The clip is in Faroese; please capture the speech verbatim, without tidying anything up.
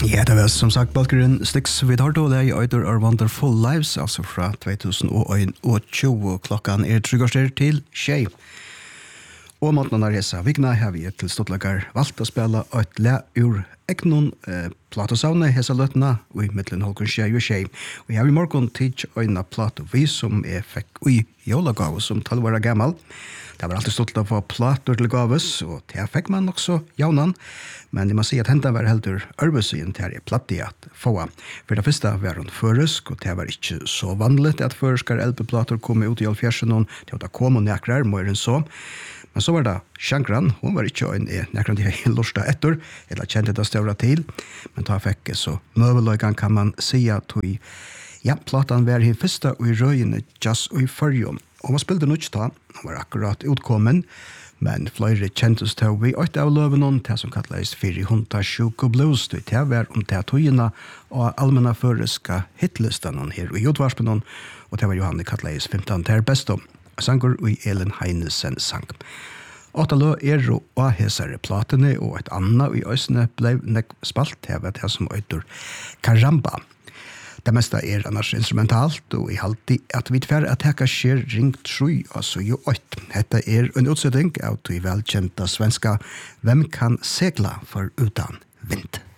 Ja, det var som sagt Balkeren Sticks vid Hardo, det er Either Our Wonderful Lives, altså fra tjugo klokkan er tryggårster til tjei. Og måten av resa vigna har vi til stortlagar valgt å spela et le ur eknon eh, platosavne hesa løtna og i middelen holkun tjei og tjei. Og jeg har i morgon tid øyna plato vi som er fikk ui jólagave som tolv år gammal. Det var alltid stolt å få plater til gaves, og det fikk man også jaunan. Men jeg må si at henda var heldur arbeidsøyen til jeg platt i at få. For det første var hun føresk, og det var ikke så vanligt at føreskar L P-plater kom ut i halvfjersen, og det var kom og nekrar, mer enn så. Men så var det Shankran, hun var ikke en nekran til jeg lorsta etter, eller kjente det større til. Men da fikk jeg så møveløygan kan man si at vi, ja, platan var i første og i røyene jazz og i førjum. Og man spilte nok da, han var akkurat utkommen, men flere kjentes til vi åtte av løven til som kallades Firi Hunta Sjuk og Blues, det var om til togene og allmänna føreska hitlistan her i utvarspen, og det var Johanne kallades femton til beste, sanger og Elin Heinesen sang. Åtta lø er og hesare platene, og et annet i øsene ble nek spalt, det var det som øyter Karamba. Det meste er annars instrumentalt, og i halvtid at vi tver at hekka skjer ringt sju, altså jo ått. Dette er en utsetting av de velkjente svenska Hvem kan segla for utan vind?